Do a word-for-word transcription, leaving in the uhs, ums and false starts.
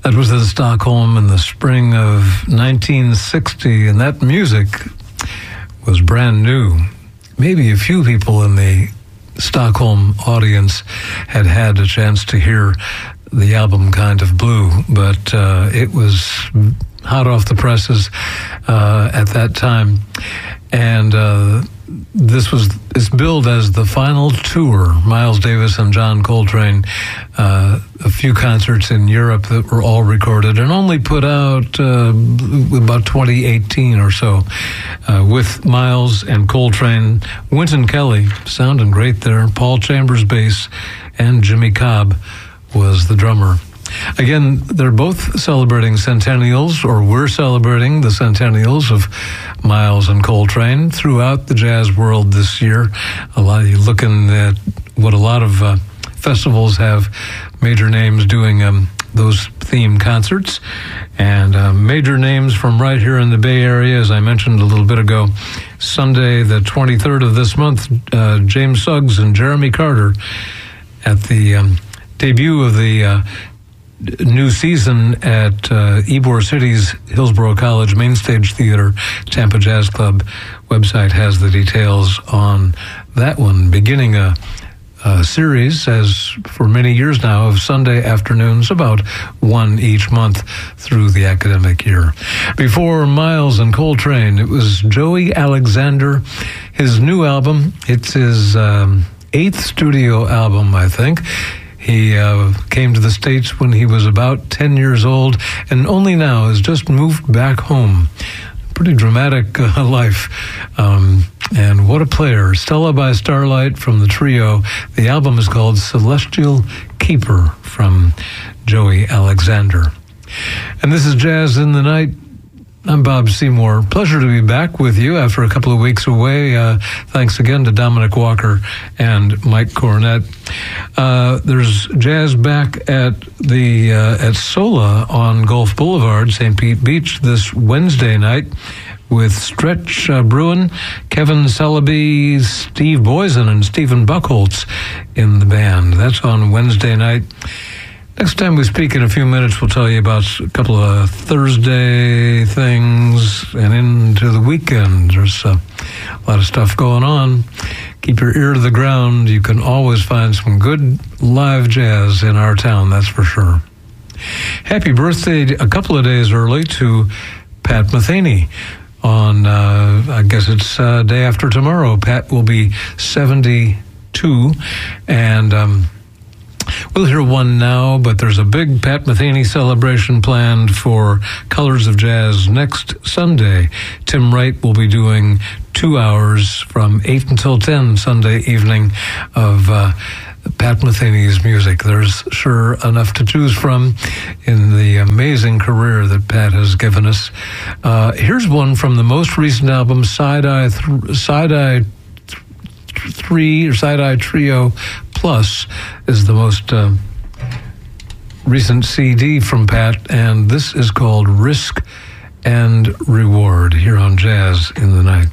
That was in Stockholm in the spring of nineteen sixty, and that music was brand new. Maybe a few people in the Stockholm audience had had a chance to hear the album Kind of Blue, but uh, it was hot off the presses uh, at that time. And uh, this was it's billed as the final tour. Miles Davis and John Coltrane, uh, a few concerts in Europe that were all recorded and only put out uh, about twenty eighteen or so, uh, with Miles and Coltrane. Wynton Kelly sounding great there. Paul Chambers bass, and Jimmy Cobb was the drummer. Again, they're both celebrating centennials, or we're celebrating the centennials of Miles and Coltrane throughout the jazz world this year. A lot of you looking at what a lot of uh, festivals have major names doing um, those theme concerts, and uh, major names from right here in the Bay Area, as I mentioned a little bit ago. Sunday, the twenty-third of this month, uh, James Suggs and Jeremy Carter at the um, debut of the uh, new season at uh, Ybor City's Hillsborough College Mainstage Theater. Tampa Jazz Club website has the details on that one, beginning a, a series, as for many years now, of Sunday afternoons, about one each month through the academic year. Before Miles and Coltrane, it was Joey Alexander. His new album, it's his um, eighth studio album, I think. He uh, came to the States when he was about ten years old, and only now has just moved back home. Pretty dramatic uh, life. Um, and what a player. Stella by Starlight from the trio. The album is called Celestial Keeper from Joey Alexander. And this is Jazz in the Night. I'm Bob Seymour. Pleasure to be back with you after a couple of weeks away. Uh, thanks again to Dominic Walker and Mike Cornett. Uh, there's jazz back at the uh, at Sola on Gulf Boulevard, Saint Pete Beach, this Wednesday night with Stretch uh, Bruin, Kevin Celebi, Steve Boysen, and Stephen Buchholz in the band. That's on Wednesday night. Next time we speak in a few minutes, we'll tell you about a couple of Thursday things and into the weekend. There's a lot of stuff going on. Keep your ear to the ground. You can always find some good live jazz in our town, that's for sure. Happy birthday a couple of days early to Pat Metheny. On, uh, I guess it's uh, day after tomorrow. Pat will be seventy-two, and um, we'll hear one now, but there's a big Pat Metheny celebration planned for Colors of Jazz next Sunday. Tim Wright will be doing two hours from eight until ten Sunday evening of uh, Pat Metheny's music. There's sure enough to choose from in the amazing career that Pat has given us. Uh, here's one from the most recent album, Side Eye, th- Side Eye Three or Side Eye Trio Plus is the most uh, recent C D from Pat, and this is called Risk and Reward here on Jazz in the Night.